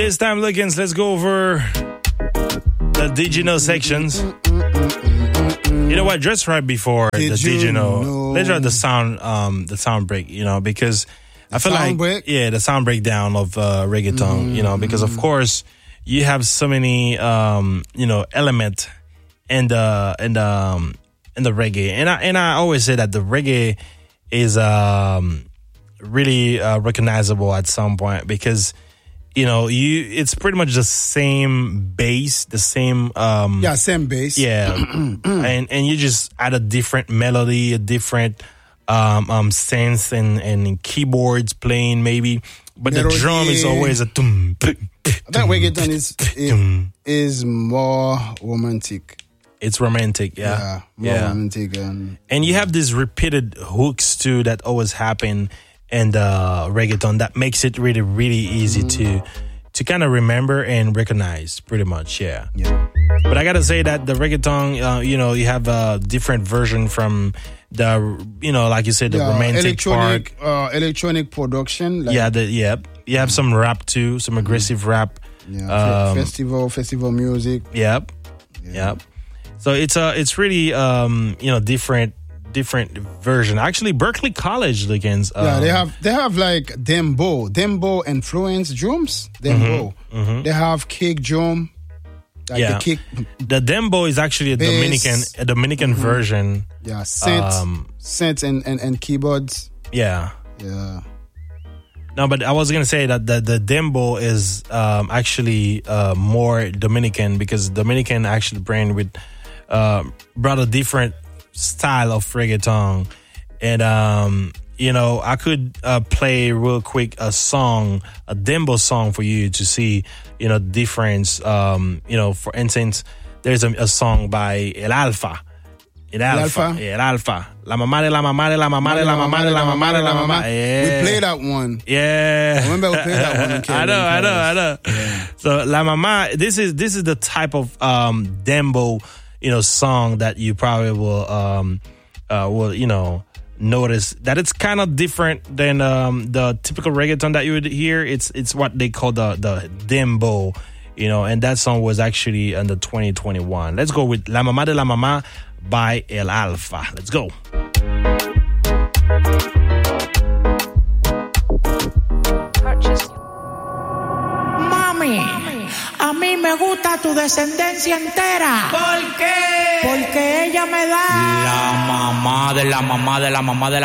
This time, Lookins, let's go over the Did You Know sections. You know what? Just right before Did you know, let's try the sound break. Because I feel like the sound breakdown of reggaeton. Because of course you have so many element in the reggae, and I always say that the reggae is really recognizable at some point because. It's pretty much the same bass, the same same bass. Yeah. and you just add a different melody, a different sense and keyboards playing maybe. But the drum is always a tum. I think reggaeton is more romantic. It's romantic, yeah. More romantic and you have these repeated hooks too that always happen. And reggaeton that makes it really, really easy to kind of remember and recognize, pretty much, yeah. But I gotta say that the reggaeton, you have a different version from the, like you said, the romantic electronic production. You have some rap too, some aggressive rap. Yeah, festival music. Yep. So it's really different version. Actually, Berkeley College Lookins. They have like dembo influence drums. Dembo. They have kick drum. The dembo is actually a Dominican version. Yeah, synths and keyboards. Yeah. No, but I was gonna say that the dembo is actually more Dominican because Dominican actually brought a different style of reggaeton, and I could play real quick a dembo song for you to see difference. For instance, there's a song by El Alfa. La mamá de la mamá de la mamá de la mamá de la mamá de la mamá. We play that one. Yeah. Remember we played that one. I know. Yeah. So La Mamá, this is the type of dembo song that you probably will notice that it's kind of different than the typical reggaeton that you would hear. It's what they call the dembo, and that song was actually in the 2021. Let's go with La Mamá de la Mamá by El Alfa. Let's go. Mami, a mí me gusta tu descendencia entera. ¿Por qué? Porque ella me da la mamá de la mamá de la mamá de la